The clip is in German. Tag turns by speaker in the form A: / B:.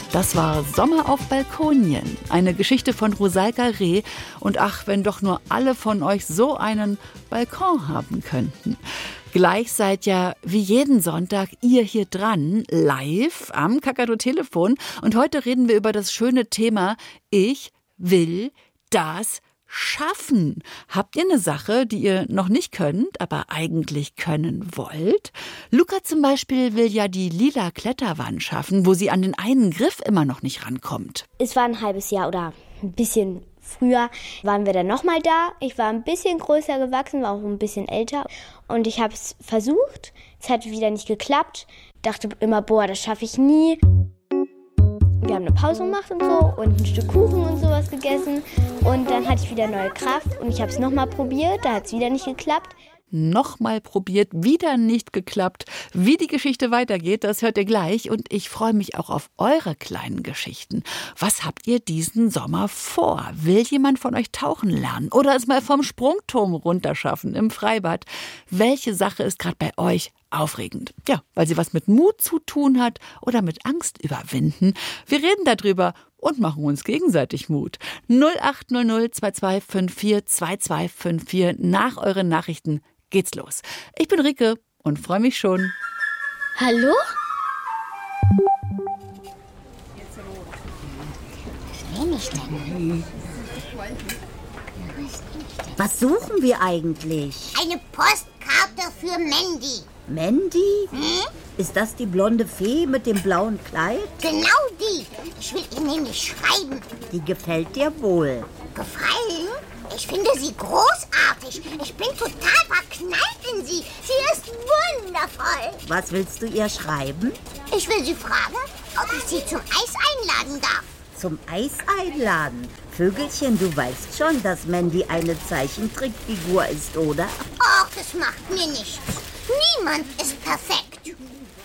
A: Das war Sommer auf Balkonien, eine Geschichte von Rosalka Reh. Und ach, wenn doch nur alle von euch so einen Balkon haben könnten. Gleich seid ja wie jeden Sonntag ihr hier dran, live am Kakadu-Telefon. Und heute reden wir über das schöne Thema Ich will das schaffen. Habt ihr eine Sache, die ihr noch nicht könnt, aber eigentlich können wollt? Luca zum Beispiel will ja die lila Kletterwand schaffen, wo sie an den einen Griff immer noch nicht rankommt.
B: Es war ein halbes Jahr oder ein bisschen früher waren wir dann nochmal da. Ich war ein bisschen größer gewachsen, war auch ein bisschen älter. Und ich habe es versucht. Es hat wieder nicht geklappt. Dachte immer, boah, das schaffe ich nie. Wir haben eine Pause gemacht und so und ein Stück Kuchen und sowas gegessen. Und dann hatte ich wieder neue Kraft und ich habe es nochmal probiert. Da hat es wieder nicht geklappt.
A: Nochmal probiert, wieder nicht geklappt. Wie die Geschichte weitergeht, das hört ihr gleich. Und ich freue mich auch auf eure kleinen Geschichten. Was habt ihr diesen Sommer vor? Will jemand von euch tauchen lernen oder es mal vom Sprungturm runterschaffen im Freibad? Welche Sache ist gerade bei euch aufregend? Ja, weil sie was mit Mut zu tun hat oder mit Angst überwinden. Wir reden darüber und machen uns gegenseitig Mut. 0800 2254 2254. Nach euren Nachrichten geht's los. Ich bin Rike und freue mich schon.
B: Hallo?
C: Was nehme ich denn?
D: Was suchen wir eigentlich?
C: Eine Postkarte für Mandy.
D: Mandy?
C: Hm?
D: Ist das die blonde Fee mit dem blauen Kleid?
C: Genau die. Ich will ihr nämlich schreiben.
D: Die gefällt dir wohl.
C: Gefallen? Ich finde sie großartig. Ich bin total verknallt in sie. Sie ist wundervoll.
D: Was willst du ihr schreiben?
C: Ich will sie fragen, ob ich sie zum Eis einladen darf.
D: Zum Eis einladen? Vögelchen, du weißt schon, dass Mandy eine Zeichentrickfigur ist, oder?
C: Och, das macht mir nichts. Niemand ist perfekt.